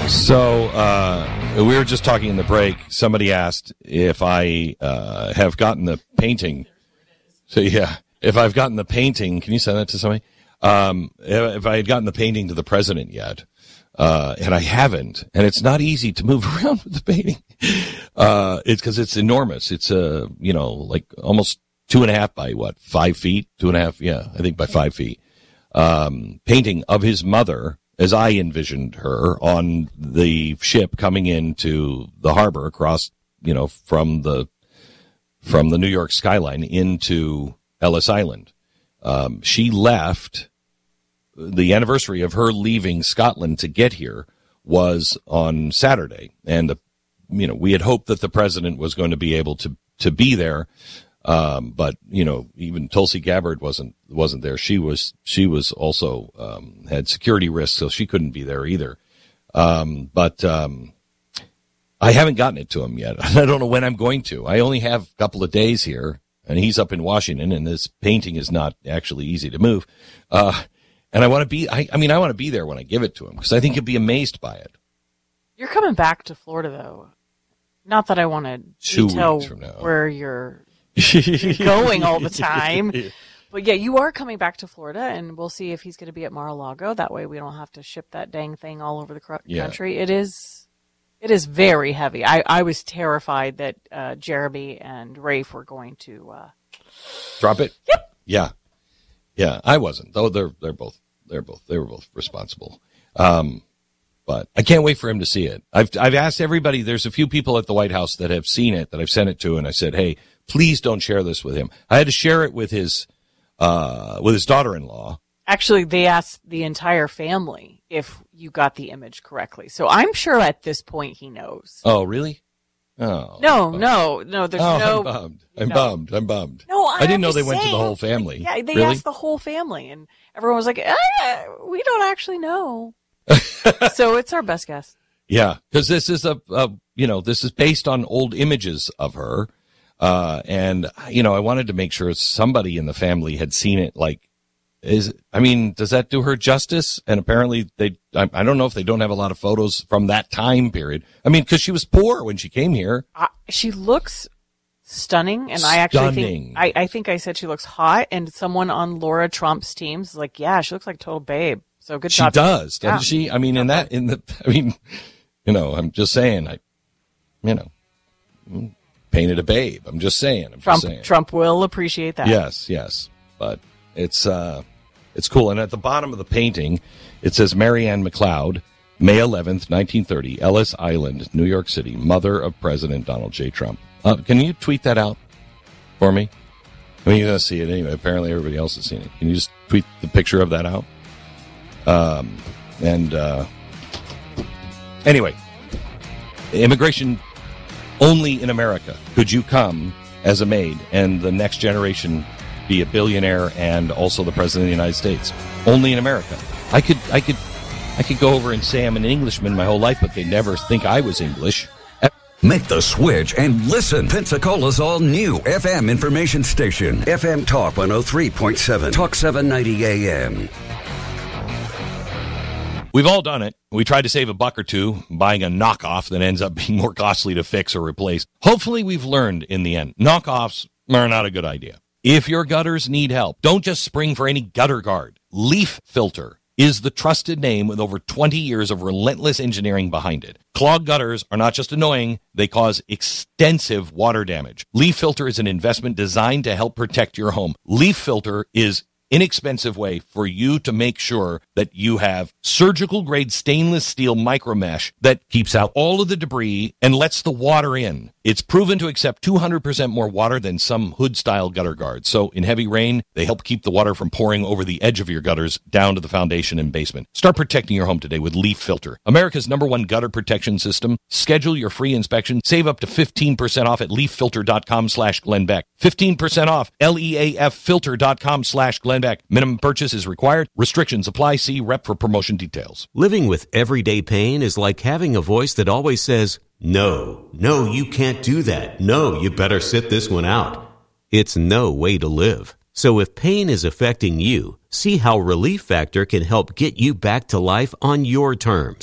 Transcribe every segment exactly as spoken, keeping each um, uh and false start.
So uh, we were just talking in the break. Somebody asked if I uh, have gotten the painting. So yeah, if I've gotten the painting, can you send that to somebody? Um, if I had gotten the painting to the president yet, uh, and I haven't, and it's not easy to move around with the painting. Uh, it's because it's enormous. It's a uh, you know like almost two and a half by what five feet, two and a half. Yeah, I think by five feet. Um, painting of his mother, as I envisioned her on the ship coming into the harbor across, you know, from the, from the New York skyline into Ellis Island. Um, she left, the anniversary of her leaving Scotland to get here was on Saturday. And, the, you know, we had hoped that the president was going to be able to, to be there. Um, but, you know, even Tulsi Gabbard wasn't, wasn't there. She was, she was also, um, had security risks, so she couldn't be there either. Um, but, um, I haven't gotten it to him yet. I don't know when I'm going to. I only have a couple of days here, and he's up in Washington, and this painting is not actually easy to move. Uh, and I want to be, I, I mean, I want to be there when I give it to him, because I think he'll be amazed by it. You're coming back to Florida, though. Not that I want to detail where you're going all the time. But yeah, you are coming back to Florida, and we'll see if he's going to be at Mar-a-Lago. That way we don't have to ship that dang thing all over the cr- yeah. country. It is it is very heavy. I, I was terrified that uh, Jeremy and Rafe were going to uh... drop it. Yep. Yeah. Yeah, I wasn't. Though they're they're both they're both they were both responsible. Um But I can't wait for him to see it. I've I've asked everybody. There's a few people at the White House that have seen it that I've sent it to, and I said, "Hey, please don't share this with him." I had to share it with his uh, with his daughter-in-law. Actually, they asked the entire family if you got the image correctly. So I'm sure at this point he knows. Oh, really? Oh no, no, no. There's oh, no. I'm bummed. I'm no. bummed. I'm bummed. No, I'm I didn't know they saying, went to the whole family. Yeah, they really? asked the whole family, and everyone was like, eh, "We don't actually know." So it's our best guess. Yeah, because this is a, a, you know, this is based on old images of her. Uh, and, you know, I wanted to make sure somebody in the family had seen it. Like, is, I mean, does that do her justice? And apparently they, I, I don't know if they don't have a lot of photos from that time period. I mean, because she was poor when she came here. Uh, she looks stunning. And stunning. I actually think, I, I think I said she looks hot. And someone on Laura Trump's team is like, yeah, she looks like a total babe. So good she job. She does, doesn't yeah. she? I mean, in that, in the, I mean, you know, I'm just saying, I, you know, painted a babe. I'm just saying. I'm Trump, just saying. Trump will appreciate that. Yes, yes. But it's, uh, it's cool. And at the bottom of the painting, it says Marianne McLeod, May eleventh, nineteen thirty, Ellis Island, New York City, mother of President Donald J. Trump. Uh, can you tweet that out for me? I mean, you're going to see it anyway. Apparently everybody else has seen it. Can you just tweet the picture of that out? Um, and, uh, anyway, immigration only in America. Could you come as a maid and the next generation be a billionaire and also the president of the United States? Only in America. I could, I could, I could go over and say I'm an Englishman my whole life, but they never think I was English. Make the switch and listen. Pensacola's all new F M information station. F M Talk one oh three point seven. Talk seven ninety A M. We've all done it. We tried to save a buck or two buying a knockoff that ends up being more costly to fix or replace. Hopefully we've learned in the end. Knockoffs are not a good idea. If your gutters need help, don't just spring for any gutter guard. Leaf Filter is the trusted name with over twenty years of relentless engineering behind it. Clogged gutters are not just annoying, they cause extensive water damage. Leaf Filter is an investment designed to help protect your home. Leaf Filter is inexpensive way for you to make sure that you have surgical grade stainless steel micro mesh that keeps out all of the debris and lets the water in. It's proven to accept two hundred percent more water than some hood style gutter guards. So in heavy rain, they help keep the water from pouring over the edge of your gutters down to the foundation and basement. Start protecting your home today with Leaf Filter, America's number one gutter protection system. Schedule your free inspection. Save up to fifteen percent off at leaffilter.com slash Glenn Beck. fifteen percent off, L E A F filter.com slash Glenn Beck. Minimum purchase is required. Restrictions apply. See rep for promotion details. Living with everyday pain is like having a voice that always says, no, no, you can't do that. No, you better sit this one out. It's no way to live. So if pain is affecting you, see how Relief Factor can help get you back to life on your terms.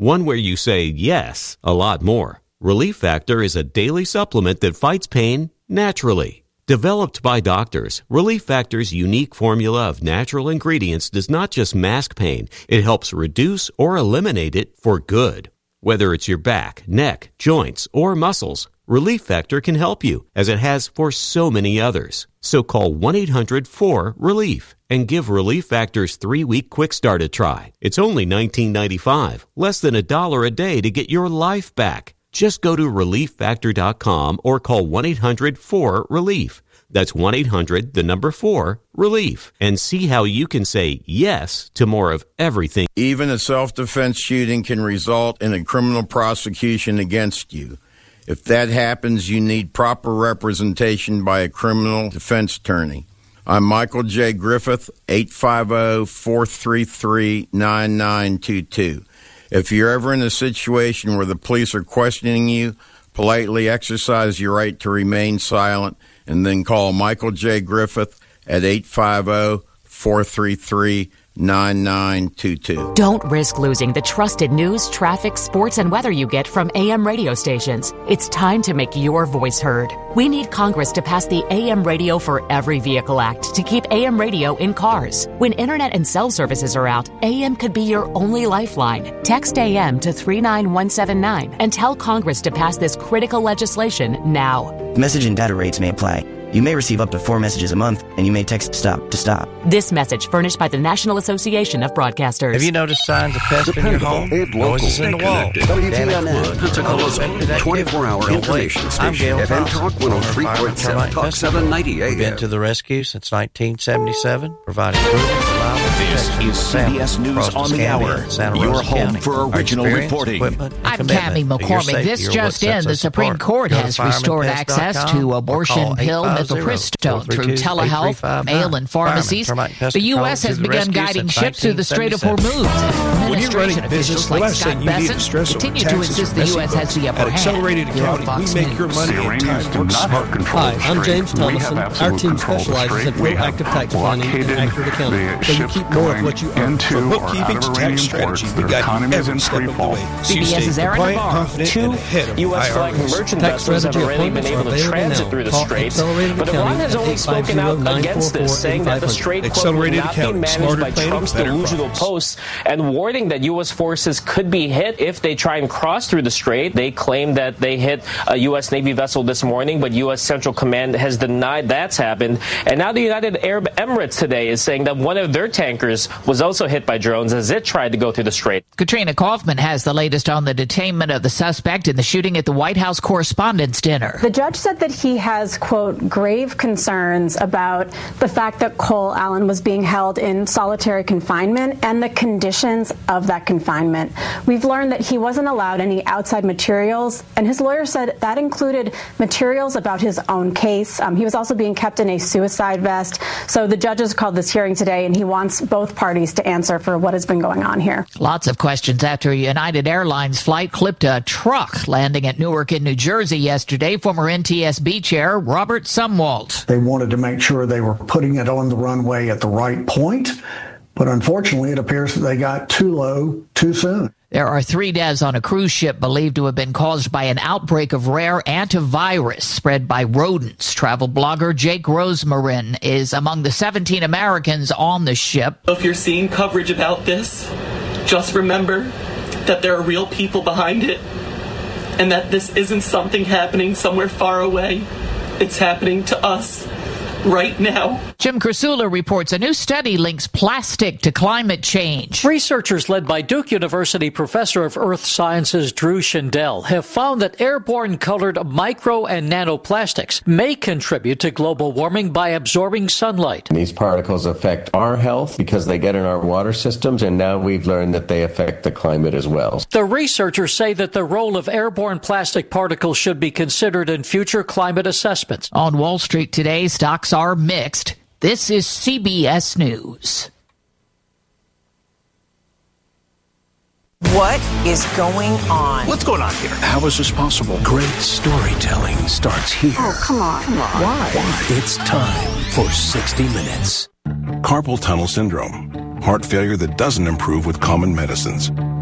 one where you say yes a lot more. Relief Factor is a daily supplement that fights pain naturally. Developed by doctors, Relief Factor's unique formula of natural ingredients does not just mask pain, it helps reduce or eliminate it for good. Whether it's your back, neck, joints, or muscles, Relief Factor can help you, as it has for so many others. So call one eight hundred four relief and give Relief Factor's three-week quick start a try. It's only nineteen ninety-five, less than a dollar a day to get your life back. Just go to relief factor dot com or call one eight hundred four relief. That's one eight hundred, the number four, relief, and see how you can say yes to more of everything. Even a self-defense shooting can result in a criminal prosecution against you. If that happens, you need proper representation by a criminal defense attorney. I'm Michael J. Griffith, eight five zero, four three three, nine nine two two. If you're ever in a situation where the police are questioning you, politely exercise your right to remain silent and then call Michael J. Griffith at eight five zero, four three three, nine nine two two. Don't risk losing the trusted news, traffic, sports, and weather you get from A M radio stations. It's time to make your voice heard. We need Congress to pass the A M Radio for Every Vehicle Act to keep A M radio in cars. When internet and cell services are out, A M could be your only lifeline. Text A M to three nine one seven nine and tell Congress to pass this critical legislation now. Message and data rates may apply. You may receive up to four messages a month, and you may text STOP to stop. This message furnished by the National Association of Broadcasters. Have you noticed signs of pests in your home? Noises in the wall. W T N N, Pensacola's twenty-four hour information station. F M Talk one oh three point seven, Talk seven ninety A M. Been to the rescue since nineteen seventy-seven, providing proven This is C B S News on the Hour, your home for original reporting. I'm Tammy McCormick. This just in, the Supreme Court has restored access to abortion pill mifepristone through telehealth, mail, and pharmacies. The U S has begun guiding ships through the Strait of Hormuz. Administration officials like Scott Bessent continue to insist the U S has the upper hand. Accelerated Accounting, we make your money in time work smart. Hi, I'm James Thomason. Our team specializes in proactive tax planning and accurate accounting, so you keep more of what you earn. From bookkeeping to tax strategy, we got you every step of the way. CBS's Aaron Navarro. Two U S flagged merchant vessels have already been able to transit through the Straits, but Iran has only spoken out against this, saying that the Strait quote will not be managed by Trump's delusional posts, and warning that U S forces could be hit if they try and cross through the Strait. They claim that they hit a U S Navy vessel this morning, but U S Central Command has denied that's happened. And now the United Arab Emirates today is saying that one of their tankers was also hit by drones as it tried to go through the Strait. Katrina Kaufman has the latest on the detainment of the suspect in the shooting at the White House Correspondents' Dinner. The judge said that he has, quote, grave concerns about the fact that Cole Allen was being held in solitary confinement and the conditions of that confinement. We've learned that he wasn't allowed any outside materials, and his lawyer said that included materials about his own case. Um, he was also being kept in a suicide vest. So the judges called this hearing today, and he wants both parties to answer for what has been going on here. Lots of questions after a United Airlines flight clipped a truck landing at Newark in New Jersey yesterday. Former N T S B chair Robert Sumwalt. They wanted to make sure they were putting it on the runway at the right point, but unfortunately it appears that they got too low too soon. There are three deaths on a cruise ship believed to have been caused by an outbreak of rare antivirus spread by rodents. Travel blogger Jake Rosemarin is among the seventeen Americans on the ship. If you're seeing coverage about this, just remember that there are real people behind it and that this isn't something happening somewhere far away. It's happening to us right now. Jim Krasula reports a new study links plastic to climate change. Researchers led by Duke University professor of earth sciences Drew Shindell have found that airborne colored micro and nanoplastics may contribute to global warming by absorbing sunlight. These particles affect our health because they get in our water systems, and now we've learned that they affect the climate as well. The researchers say that the role of airborne plastic particles should be considered in future climate assessments. On Wall Street today, stocks are mixed. This is C B S News. What is going on? What's going on here? How is this possible? Great storytelling starts here. Oh, come on. Come on. Why? Why? It's time for sixty minutes. Carpal tunnel syndrome. Heart failure that doesn't improve with common medicines.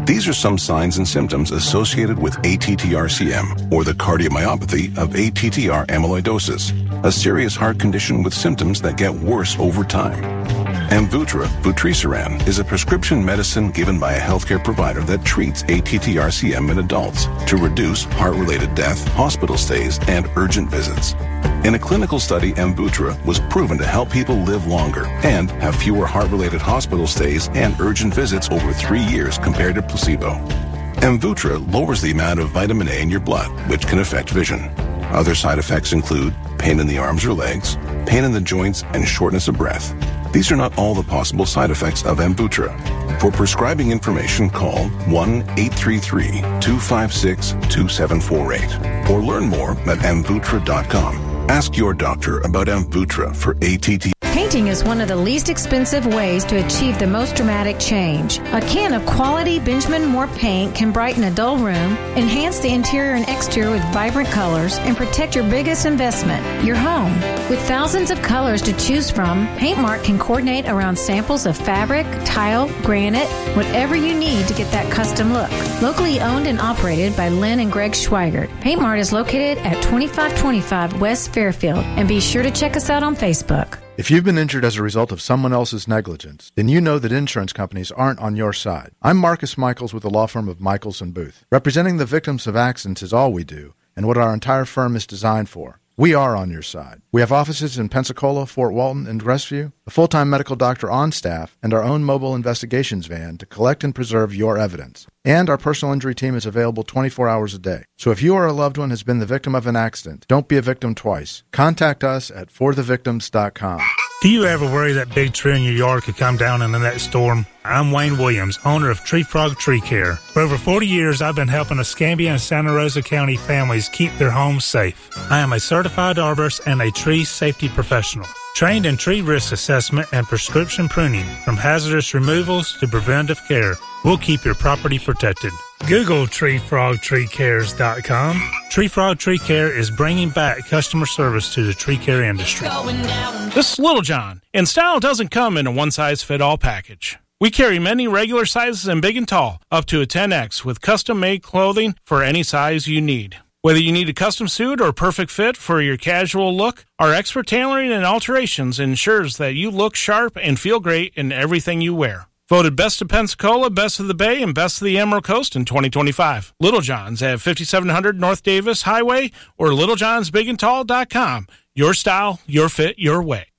These are some signs and symptoms associated with A T T R C M, or the cardiomyopathy of A T T R amyloidosis, a serious heart condition with symptoms that get worse over time. Amvuttra, vutrisiran, is a prescription medicine given by a healthcare provider that treats A T T R C M in adults to reduce heart-related death, hospital stays, and urgent visits. In a clinical study, Amvuttra was proven to help people live longer and have fewer heart-related hospital stays and urgent visits over three years compared to placebo. Amvuttra lowers the amount of vitamin A in your blood, which can affect vision. Other side effects include pain in the arms or legs, pain in the joints, and shortness of breath. These are not all the possible side effects of Amvuttra. For prescribing information, call one eight three three, two five six, two seven four eight or learn more at amvuttra dot com. Ask your doctor about Amvuttra for A T T. Painting is one of the least expensive ways to achieve the most dramatic change. A can of quality Benjamin Moore paint can brighten a dull room, enhance the interior and exterior with vibrant colors, and protect your biggest investment, your home. With thousands of colors to choose from, Paintmark can coordinate around samples of fabric, tile, granite, whatever you need to get that custom look. Locally owned and operated by Lynn and Greg Schweigert, Paintmart is located at twenty-five twenty-five West Fairfield, and be sure to check us out on Facebook. If you've been injured as a result of someone else's negligence, then you know that insurance companies aren't on your side. I'm Marcus Michaels with the law firm of Michaels and Booth. Representing the victims of accidents is all we do, and what our entire firm is designed for. We are on your side. We have offices in Pensacola, Fort Walton, and Crestview, a full-time medical doctor on staff, and our own mobile investigations van to collect and preserve your evidence. And our personal injury team is available twenty-four hours a day. So if you or a loved one has been the victim of an accident, don't be a victim twice. Contact us at for the victims dot com. Do you ever worry that big tree in your yard could come down in the next storm? I'm Wayne Williams, owner of Tree Frog Tree Care. For over forty years, I've been helping Escambia and Santa Rosa County families keep their homes safe. I am a certified arborist and a tree safety professional. Trained in tree risk assessment and prescription pruning, from hazardous removals to preventive care, we'll keep your property protected. Google tree frog tree cares dot com. Tree Frog Tree Care is bringing back customer service to the tree care industry. This is Little John, and style doesn't come in a one-size-fit-all package. We carry many regular sizes in big and tall, up to a ten X, with custom-made clothing for any size you need. Whether you need a custom suit or perfect fit for your casual look, our expert tailoring and alterations ensures that you look sharp and feel great in everything you wear. Voted Best of Pensacola, Best of the Bay, and Best of the Emerald Coast in twenty twenty-five. Little John's at fifty-seven hundred North Davis Highway or little johns big and tall dot com. Your style, your fit, your way.